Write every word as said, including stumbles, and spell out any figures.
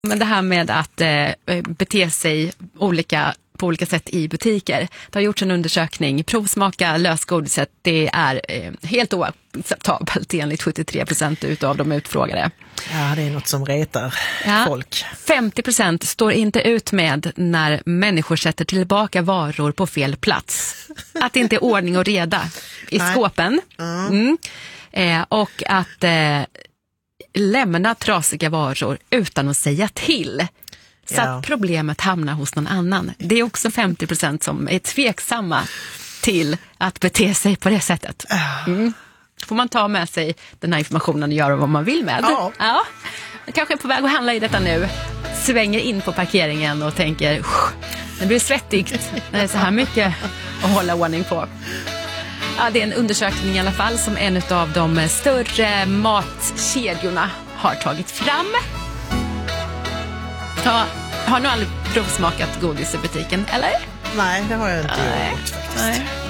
Men det här med att eh, bete sig olika på olika sätt i butiker. Det har gjorts en undersökning. Provsmaka lösgodiset, det är eh, helt oacceptabelt enligt sjuttiotre procent utav de utfrågade. Ja, det är något som retar ja, folk. femtio procent står inte ut med när människor sätter tillbaka varor på fel plats. Att det inte är ordning och reda i Nej. skåpen. Mm. Mm. Eh, och att eh, lämna trasiga varor utan att säga till. Så Ja. att problemet hamnar hos någon annan. Det är också femtio procent som är tveksamma till att bete sig på det sättet. Mm. Får man ta med sig den här informationen och göra vad man vill med. Ja. Ja. Jag kanske är på väg att handla i detta nu. Svänger in på parkeringen och tänker, det blir svettigt när det är så här mycket att hålla ordning på. Ja, det är en undersökning i alla fall som en av de större matkedjorna har tagit fram. Ja, har du aldrig provsmakat godis i butiken, eller? Nej, det har jag inte Nej. gjort faktiskt. Nej.